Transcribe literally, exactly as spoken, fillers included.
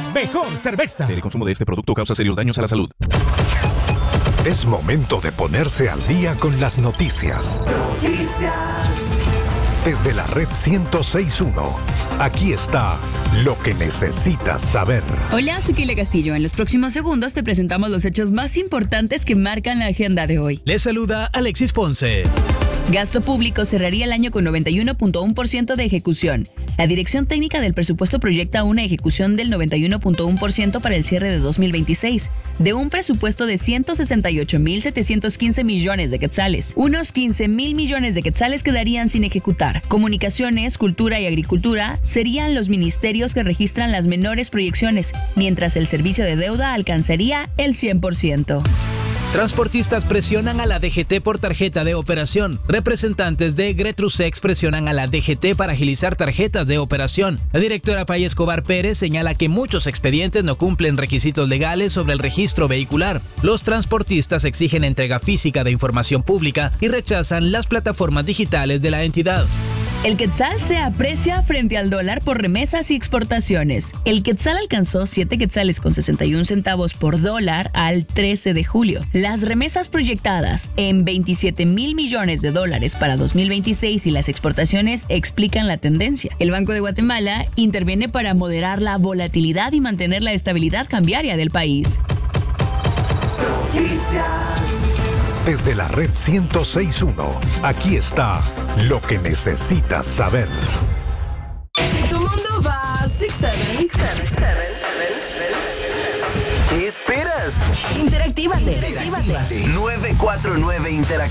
mejor cerveza. El consumo de este producto causa serios daños a la salud. Es momento de ponerse al día con las noticias. Noticias. Desde la red ciento seis punto uno, aquí está lo que necesitas saber. Hola, soy Kile Castillo. En los próximos segundos te presentamos los hechos más importantes que marcan la agenda de hoy. Les saluda Alexis Ponce. Gasto público cerraría el año con noventa y uno punto uno por ciento de ejecución. La Dirección Técnica del Presupuesto proyecta una ejecución del noventa y uno punto uno por ciento para el cierre de dos mil veintiséis, de un presupuesto de ciento sesenta y ocho mil setecientos quince millones de quetzales. Unos quince mil millones de quetzales quedarían sin ejecutar. Comunicaciones, Cultura y Agricultura serían los ministerios que registran las menores proyecciones, mientras el servicio de deuda alcanzaría el cien por ciento. Transportistas presionan a la D G T por tarjeta de operación. Representantes de Gretrusex presionan a la D G T para agilizar tarjetas de operación. La directora Paya Escobar Pérez señala que muchos expedientes no cumplen requisitos legales sobre el registro vehicular. Los transportistas exigen entrega física de información pública y rechazan las plataformas digitales de la entidad. El quetzal se aprecia frente al dólar por remesas y exportaciones. El quetzal alcanzó siete quetzales con sesenta y un centavos por dólar al trece de julio. Las remesas proyectadas en veintisiete mil millones de dólares para dos mil veintiséis y las exportaciones explican la tendencia. El Banco de Guatemala interviene para moderar la volatilidad y mantener la estabilidad cambiaria del país. Desde la red ciento seis punto uno, aquí está lo que necesitas saber. Si tu mundo va seis siete, ¿qué esperas? interactívate. nueve cuatro nueve Interactiva.